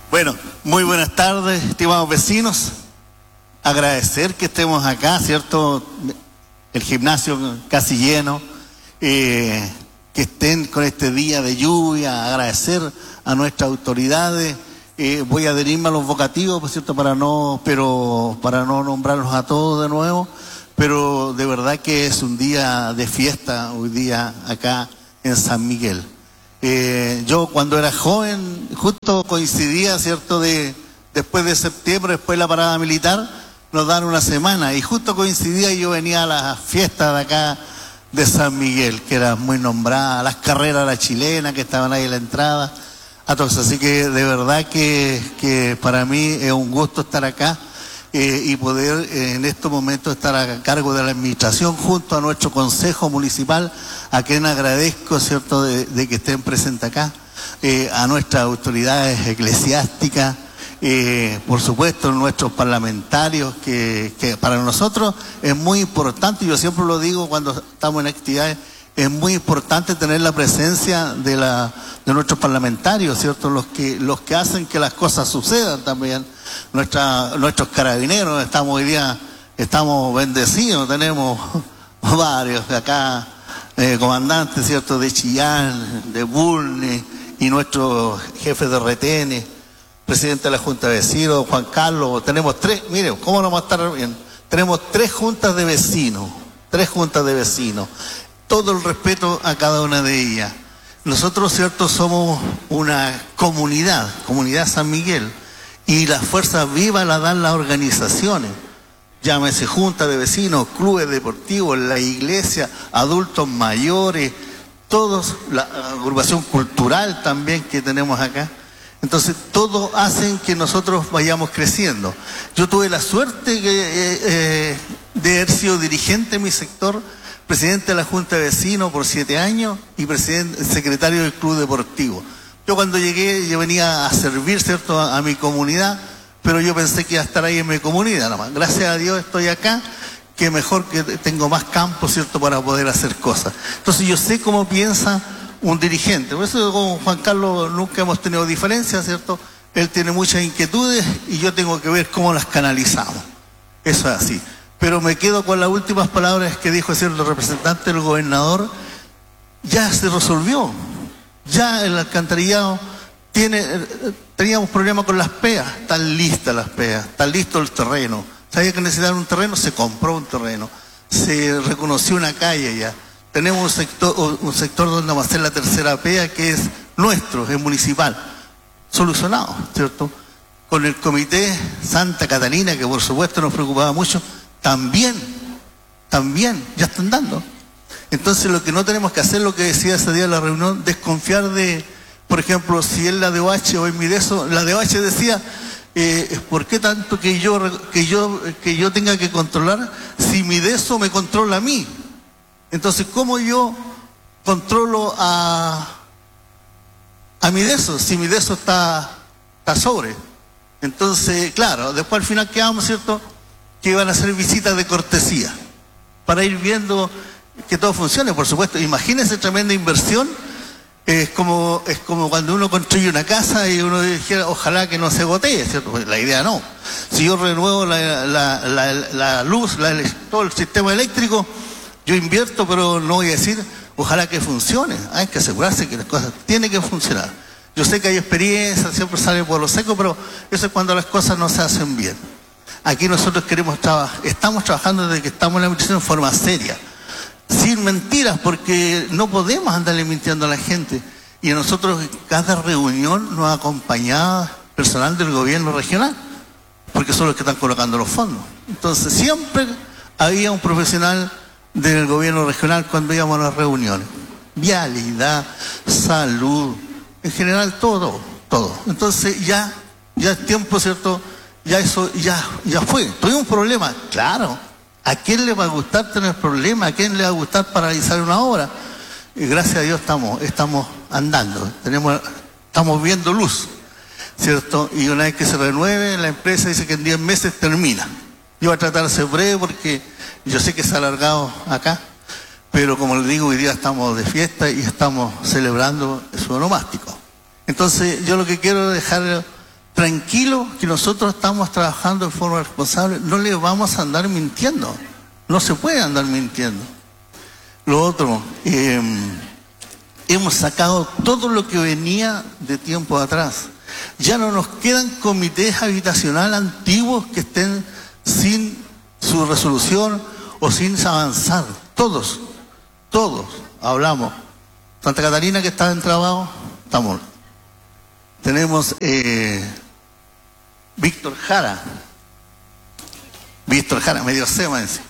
Bueno, muy buenas tardes, estimados vecinos. Agradecer que estemos acá, ¿cierto? El gimnasio casi lleno, que estén con este día de lluvia. Agradecer a nuestras autoridades. Voy a adherirme a los vocativos, por cierto, para no nombrarlos a todos de nuevo, pero de verdad que es un día de fiesta hoy día acá en San Miguel. Yo cuando era joven, justo coincidía, ¿cierto?, después de septiembre, después de la parada militar, nos dan una semana, y justo coincidía y yo venía a las fiestas de acá de San Miguel, que era muy nombrada, las carreras de la chilena que estaban ahí en la entrada, a todos. Así que de verdad que para mí es un gusto estar acá y poder en estos momentos estar a cargo de la administración junto a nuestro consejo municipal, a quien agradezco, ¿cierto?, de que estén presentes acá, a nuestras autoridades eclesiásticas, por supuesto nuestros parlamentarios, que para nosotros es muy importante. Yo siempre lo digo cuando estamos en actividades, es muy importante tener la presencia de nuestros parlamentarios, ¿cierto?, los que hacen que las cosas sucedan también. Nuestros carabineros, hoy día estamos bendecidos, tenemos varios de acá, comandantes, ¿cierto?, de Chillán, de Bulnes, y nuestros jefes de retenes, presidente de la Junta de Vecinos, Juan Carlos. Tenemos tres, miren, ¿cómo no vamos a estar bien? Tenemos tres juntas de vecinos, todo el respeto a cada una de ellas. Nosotros, ¿cierto?, somos una comunidad San Miguel, y las fuerzas vivas las dan las organizaciones, llámese junta de vecinos, clubes deportivos, la iglesia, adultos mayores, todos, la agrupación cultural también que tenemos acá. Entonces, todos hacen que nosotros vayamos creciendo. Yo tuve la suerte de haber sido dirigente en mi sector, presidente de la Junta de Vecinos por 7 años y secretario del Club Deportivo. Yo cuando llegué, yo venía a servir, ¿cierto?, a mi comunidad, pero yo pensé que iba a estar ahí en mi comunidad nomás. Gracias a Dios estoy acá, que mejor que tengo más campo, ¿cierto?, para poder hacer cosas. Entonces yo sé cómo piensa un dirigente. Por eso con Juan Carlos nunca hemos tenido diferencias, ¿cierto? Él tiene muchas inquietudes y yo tengo que ver cómo las canalizamos. Eso es así. Pero me quedo con las últimas palabras que dijo, ¿cierto?, el representante del gobernador. Ya se resolvió. Ya el alcantarillado teníamos problemas con las peas, están listas las peas, está listo el terreno. Sabía que necesitaban un terreno, se compró un terreno, se reconoció una calle ya. Tenemos un sector donde vamos a hacer la tercera pea, que es nuestro, es municipal, solucionado, ¿cierto? Con el comité Santa Catalina, que por supuesto nos preocupaba mucho, también, ya están dando. Entonces lo que no tenemos que hacer, lo que decía ese día en la reunión, desconfiar de, por ejemplo, si es la DOH o el Mideso. La DOH decía, ¿por qué tanto que yo tenga que controlar si Mideso me controla a mí? Entonces, ¿cómo yo controlo a Mideso si Mideso está sobre? Entonces, claro, después al final quedamos, ¿cierto?, que iban a hacer visitas de cortesía para ir viendo que todo funcione. Por supuesto, imagínense tremenda inversión. Es como cuando uno construye una casa y uno dijera, ojalá que no se gotee, ¿cierto? Pues la idea no. Si yo renuevo la luz, todo el sistema eléctrico, yo invierto, pero no voy a decir, ojalá que funcione. Hay que asegurarse que las cosas tienen que funcionar. Yo sé que hay experiencia, siempre sale por lo seco, pero eso es cuando las cosas no se hacen bien. Aquí nosotros estamos trabajando desde que estamos en la administración en forma seria, sin mentiras, porque no podemos andarle mintiendo a la gente. Y a nosotros cada reunión nos acompañaba personal del gobierno regional, porque son los que están colocando los fondos. Entonces siempre había un profesional del gobierno regional cuando íbamos a las reuniones. Vialidad, salud, en general todo. Entonces ya es tiempo, ¿cierto? Ya eso ya fue. Tuvimos un problema, claro. ¿A quién le va a gustar tener problemas? ¿A quién le va a gustar paralizar una obra? Y gracias a Dios estamos andando, estamos viendo luz, ¿cierto? Y una vez que se renueve, la empresa dice que en 10 meses termina. Yo voy a tratar de ser breve porque yo sé que se ha alargado acá, pero como les digo, hoy día estamos de fiesta y estamos celebrando su onomástico. Entonces, yo lo que quiero dejar tranquilo que nosotros estamos trabajando de forma responsable, no le vamos a andar mintiendo. No se puede andar mintiendo. Lo otro, hemos sacado todo lo que venía de tiempo atrás. Ya no nos quedan comités habitacionales antiguos que estén sin su resolución o sin avanzar. Todos hablamos. Santa Catarina, que está en trabajo, estamos. Tenemos Víctor Jara, medio sema ese.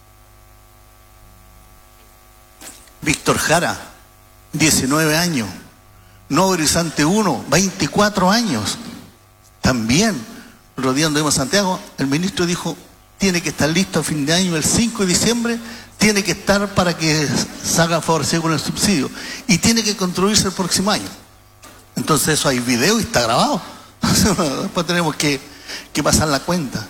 Víctor Jara, 19 años. Nuevo Horizonte 1, 24 años. También, rodeando de Santiago, el ministro dijo, tiene que estar listo a fin de año, el 5 de diciembre, tiene que estar para que salga favorecido con el subsidio. Y tiene que construirse el próximo año. Entonces eso hay video y está grabado. Después tenemos que pasar la cuenta.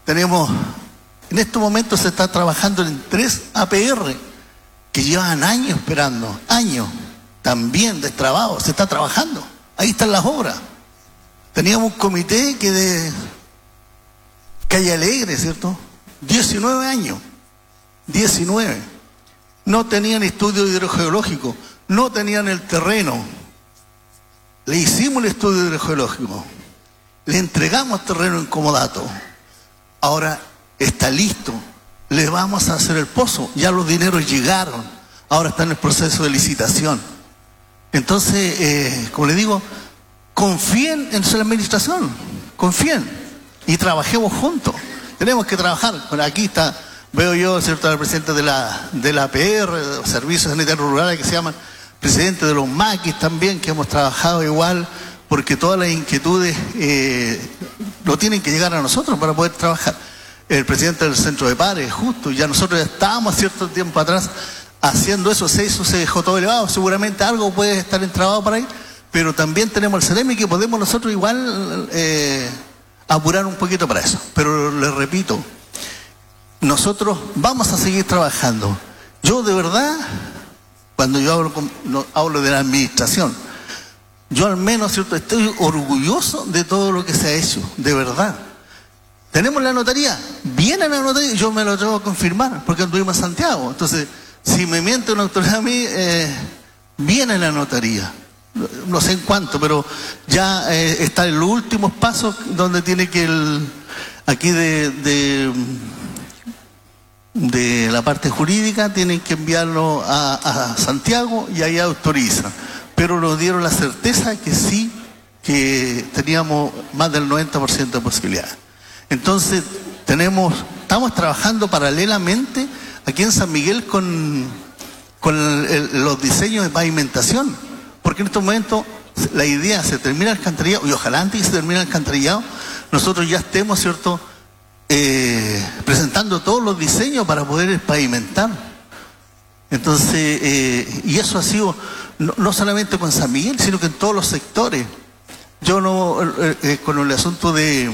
En estos momentos se está trabajando en 3 APR, que llevan años esperando, años. También destrabado, se está trabajando. Ahí están las obras. Teníamos un comité que de Calle Alegre, ¿cierto? 19 años. 19. No tenían estudio hidrogeológico, no tenían el terreno. Le hicimos el estudio hidrogeológico, le entregamos terreno en comodato. Ahora está listo, le vamos a hacer el pozo. Ya los dineros llegaron, ahora está en el proceso de licitación. Entonces, como le digo, confíen en su administración, confíen y trabajemos juntos. Tenemos que trabajar. Bueno, aquí está, veo yo, ¿cierto?, al presidente de la APR, Servicios Sanitarios Rurales, que se llaman presidente de los maquis también, que hemos trabajado igual, porque todas las inquietudes no tienen que llegar a nosotros para poder trabajar. El presidente del Centro de Pares, justo, ya nosotros ya estábamos cierto tiempo atrás haciendo eso, se dejó todo elevado, seguramente algo puede estar entrabado por ahí, pero también tenemos el CEREMI que podemos nosotros igual apurar un poquito para eso. Pero les repito, nosotros vamos a seguir trabajando. Yo de verdad, cuando yo hablo de la administración, yo al menos, ¿cierto?, estoy orgulloso de todo lo que se ha hecho, de verdad. Tenemos la notaría, viene la notaría, yo me lo tengo a confirmar, porque anduvimos en Santiago. Entonces, si me miente una autoridad a mí, viene la notaría. No sé en cuánto, pero ya está en los últimos pasos donde tiene que aquí de la parte jurídica tienen que enviarlo a Santiago y ahí autorizan. Pero nos dieron la certeza que sí, que teníamos más del 90% de posibilidades. Entonces, estamos trabajando paralelamente aquí en San Miguel con los diseños de pavimentación, porque en estos momentos la idea se termina el alcantarillado, y ojalá antes que se termine el alcantarillado, nosotros ya estemos, ¿cierto?, presentando todos los diseños para poder pavimentar. Entonces, y eso ha sido no solamente con San Miguel, sino que en todos los sectores. Yo con el asunto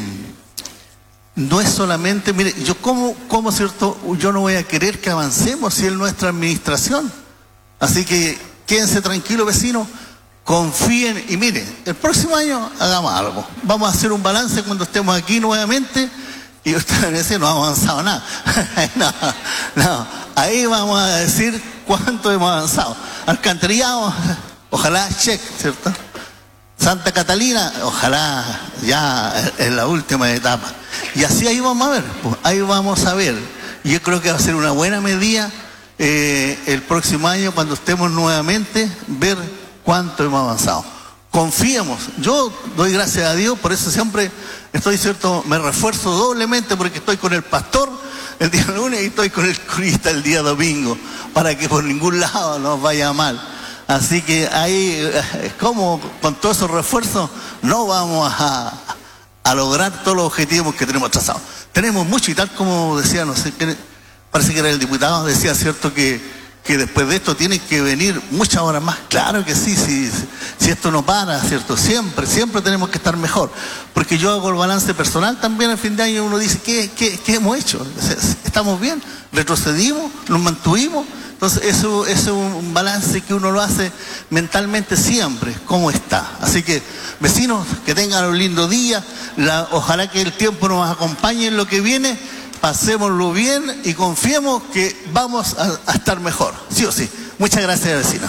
no es solamente, mire, yo como cierto, yo no voy a querer que avancemos si es nuestra administración. Así que quédense tranquilos, vecinos, confíen y miren, el próximo año hagamos algo. Vamos a hacer un balance cuando estemos aquí nuevamente y ustedes dicen no ha avanzado nada. no, ahí vamos a decir cuánto hemos avanzado. Alcantarillado, ojalá check, ¿cierto? Santa Catalina, ojalá ya en la última etapa. Y así ahí vamos a ver, pues, ahí vamos a ver. Yo creo que va a ser una buena medida el próximo año, cuando estemos nuevamente, ver cuánto hemos avanzado. Confiemos. Yo doy gracias a Dios, por eso siempre estoy, ¿cierto?, me refuerzo doblemente, porque estoy con el pastor el día lunes y estoy con el curista el día domingo, para que por ningún lado nos vaya mal. Así que ahí, como con todos esos refuerzos, no vamos a lograr todos los objetivos que tenemos trazados. Tenemos mucho, y tal como decía, no sé, parece que era el diputado, decía, ¿cierto?, que después de esto tienen que venir muchas horas más. Claro que sí, si esto no para, ¿cierto? Siempre tenemos que estar mejor. Porque yo hago el balance personal también al fin de año, uno dice, ¿qué hemos hecho? ¿Estamos bien? ¿Retrocedimos? ¿Nos mantuvimos? Entonces eso es un balance que uno lo hace mentalmente siempre, cómo está. Así que vecinos, que tengan un lindo día, ojalá que el tiempo nos acompañe en lo que viene, pasémoslo bien y confiemos que vamos a estar mejor, sí o sí. Muchas gracias, vecinos.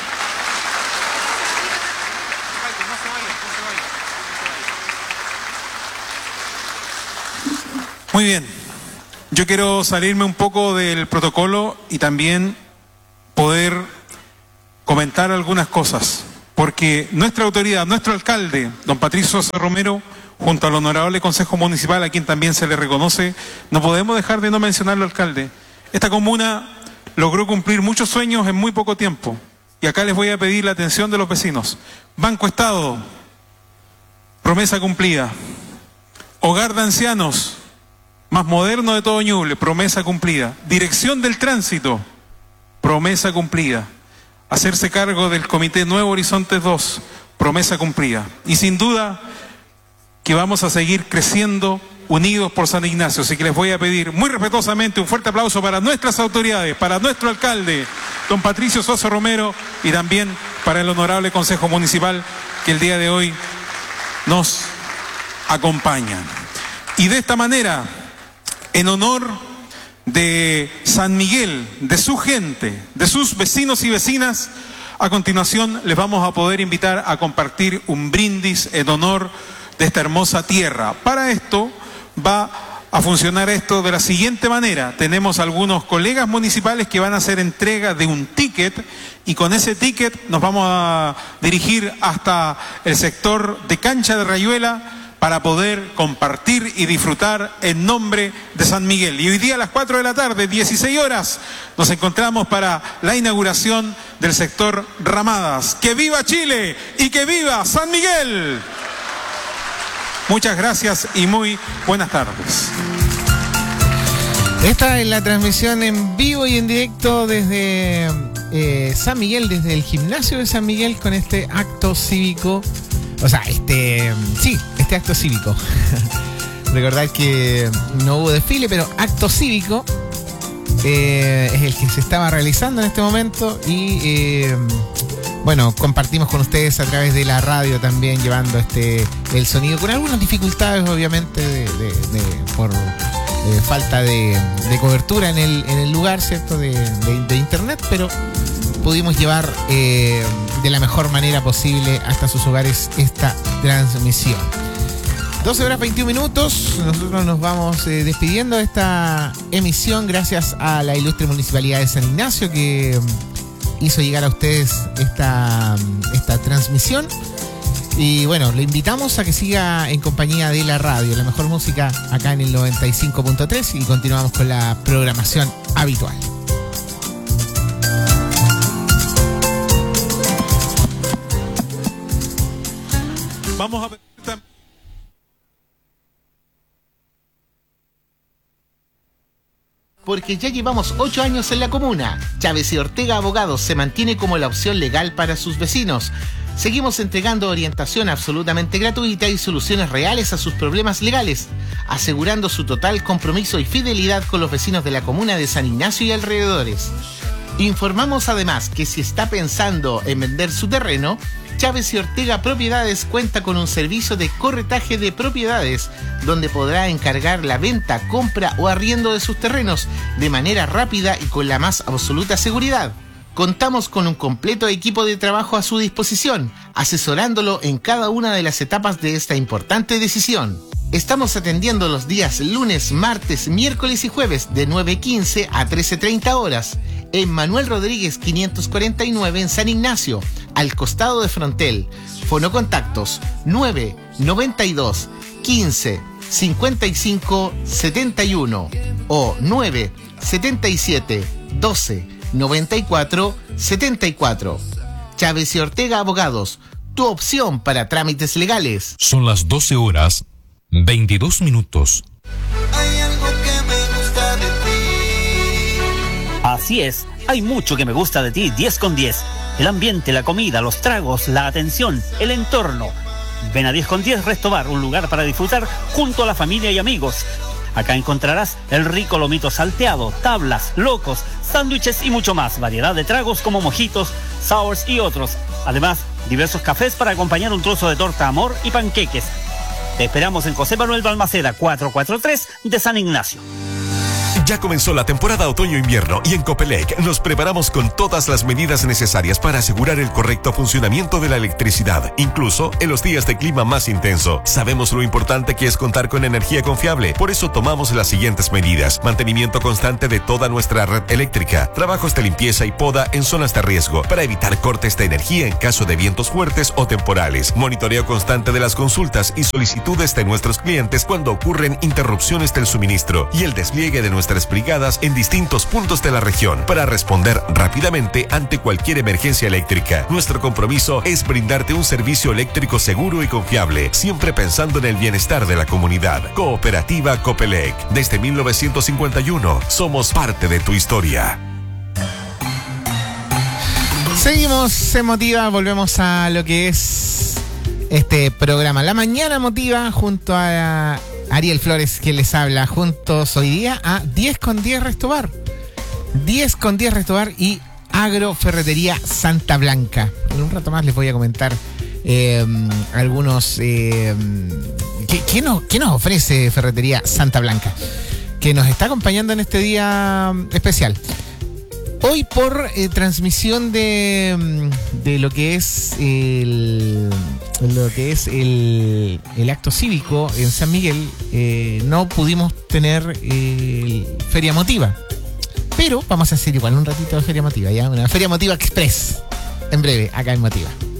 Muy bien, yo quiero salirme un poco del protocolo y también poder comentar algunas cosas, porque nuestra autoridad, nuestro alcalde, don Patricio Sosa Romero, junto al honorable Consejo Municipal, a quien también se le reconoce, no podemos dejar de no mencionarlo, alcalde. Esta comuna logró cumplir muchos sueños en muy poco tiempo, y acá les voy a pedir la atención de los vecinos. Banco Estado, promesa cumplida. Hogar de ancianos, más moderno de todo Ñuble, promesa cumplida. Dirección del tránsito, promesa cumplida. Hacerse cargo del Comité Nuevo Horizontes 2, promesa cumplida. Y sin duda que vamos a seguir creciendo unidos por San Ignacio. Así que les voy a pedir muy respetuosamente un fuerte aplauso para nuestras autoridades, para nuestro alcalde, don Patricio Sosa Romero, y también para el honorable Consejo Municipal que el día de hoy nos acompañan. Y de esta manera, en honor de San Miguel, de su gente, de sus vecinos y vecinas, a continuación les vamos a poder invitar a compartir un brindis en honor de esta hermosa tierra. Para esto va a funcionar esto de la siguiente manera. Tenemos algunos colegas municipales que van a hacer entrega de un ticket, y con ese ticket nos vamos a dirigir hasta el sector de Cancha de Rayuela para poder compartir y disfrutar en nombre de San Miguel. Y hoy día a las 4 de la tarde, 16 horas, nos encontramos para la inauguración del sector Ramadas. ¡Que viva Chile y que viva San Miguel! Muchas gracias y muy buenas tardes. Esta es la transmisión en vivo y en directo desde San Miguel, desde el gimnasio de San Miguel, con este acto cívico. O sea, este acto cívico. Recordad que no hubo desfile, pero acto cívico es el que se estaba realizando en este momento. Y bueno, compartimos con ustedes a través de la radio también, llevando el sonido, con algunas dificultades obviamente por falta de cobertura en el lugar, ¿cierto? De internet, pero pudimos llevar de la mejor manera posible hasta sus hogares esta transmisión. 12 horas 21 minutos, nosotros nos vamos despidiendo de esta emisión gracias a la ilustre Municipalidad de San Ignacio que hizo llegar a ustedes esta transmisión. Y bueno, le invitamos a que siga en compañía de la radio, la mejor música acá en el 95.3, y continuamos con la programación habitual. Vamos a ver. Porque ya llevamos 8 años en la comuna. Chávez y Ortega Abogados se mantiene como la opción legal para sus vecinos. Seguimos entregando orientación absolutamente gratuita y soluciones reales a sus problemas legales, asegurando su total compromiso y fidelidad con los vecinos de la comuna de San Ignacio y alrededores. Informamos además que si está pensando en vender su terreno, Chávez y Ortega Propiedades cuenta con un servicio de corretaje de propiedades donde podrá encargar la venta, compra o arriendo de sus terrenos de manera rápida y con la más absoluta seguridad. Contamos con un completo equipo de trabajo a su disposición, asesorándolo en cada una de las etapas de esta importante decisión. Estamos atendiendo los días lunes, martes, miércoles y jueves de 9:15 a 13:30 horas en Manuel Rodríguez 549 en San Ignacio, al costado de Frontel. Fonocontactos 992 15 55 71 o 977 12 94 74. Chávez y Ortega Abogados, tu opción para trámites legales. Son las 12 horas 22 minutos. Hay algo que me gusta de ti. Así es, hay mucho que me gusta de ti, 10 con 10. El ambiente, la comida, los tragos, la atención, el entorno. Ven a 10 con 10 Resto Bar, un lugar para disfrutar junto a la familia y amigos. Acá encontrarás el rico lomito salteado, tablas, locos, sándwiches y mucho más. Variedad de tragos como mojitos, sours y otros. Además, diversos cafés para acompañar un trozo de torta amor y panqueques. Te esperamos en José Manuel Balmaceda 443 de San Ignacio. Ya comenzó la temporada otoño-invierno y en Copelec nos preparamos con todas las medidas necesarias para asegurar el correcto funcionamiento de la electricidad, incluso en los días de clima más intenso. Sabemos lo importante que es contar con energía confiable, por eso tomamos las siguientes medidas: mantenimiento constante de toda nuestra red eléctrica, trabajos de limpieza y poda en zonas de riesgo para evitar cortes de energía en caso de vientos fuertes o temporales, monitoreo constante de las consultas y solicitudes de nuestros clientes cuando ocurren interrupciones del suministro y el despliegue de nuestras brigadas en distintos puntos de la región para responder rápidamente ante cualquier emergencia eléctrica. Nuestro compromiso es brindarte un servicio eléctrico seguro y confiable, siempre pensando en el bienestar de la comunidad. Cooperativa Copelec. Desde 1951 somos parte de tu historia. Seguimos en Motiva, volvemos a lo que es este programa La Mañana Motiva junto a Ariel Flores, que les habla, juntos hoy día a 10 con 10 Restobar. 10 con 10 Restobar y Agroferretería Santa Blanca. En un rato más les voy a comentar algunos... ¿Qué nos ofrece Ferretería Santa Blanca? Que nos está acompañando en este día especial. Hoy por transmisión de lo que es el acto cívico en San Miguel, no pudimos tener Feria Motiva, pero vamos a hacer igual un ratito de Feria Motiva, ya una Feria Motiva Express en breve acá en Motiva.